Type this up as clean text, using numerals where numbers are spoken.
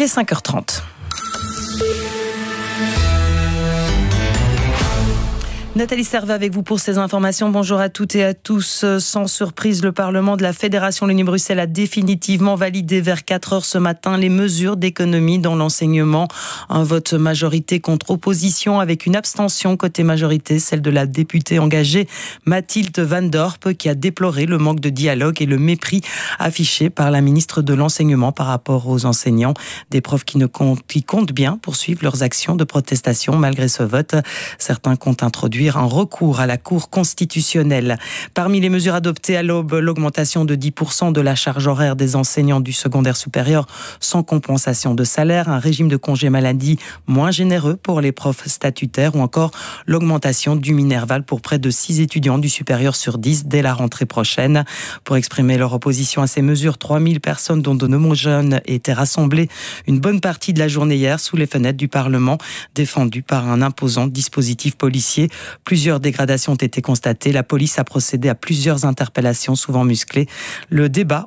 Il est 5h30. Nathalie Servat avec vous pour ces informations. Bonjour à toutes et à tous. Sans surprise, le Parlement de la Fédération Wallonie-Bruxelles a définitivement validé vers 4h ce matin les mesures d'économie dans l'enseignement. Un vote majorité contre opposition avec une abstention côté majorité, celle de la députée engagée Mathilde Van Dorp, qui a déploré le manque de dialogue et le mépris affiché par la ministre de l'Enseignement par rapport aux enseignants. Des profs qui comptent bien poursuivre leurs actions de protestation malgré ce vote. Certains comptent introduire un recours à la Cour constitutionnelle. Parmi les mesures adoptées à l'aube, l'augmentation de 10% de la charge horaire des enseignants du secondaire supérieur sans compensation de salaire, un régime de congé maladie moins généreux pour les profs statutaires ou encore l'augmentation du Minerval pour près de 6 étudiants du supérieur sur 10 dès la rentrée prochaine. Pour exprimer leur opposition à ces mesures, 3000 personnes dont de nombreux jeunes étaient rassemblées une bonne partie de la journée hier sous les fenêtres du Parlement, défendues par un imposant dispositif policier. Plusieurs dégradations ont été constatées. La police a procédé à plusieurs interpellations, souvent musclées. Le débat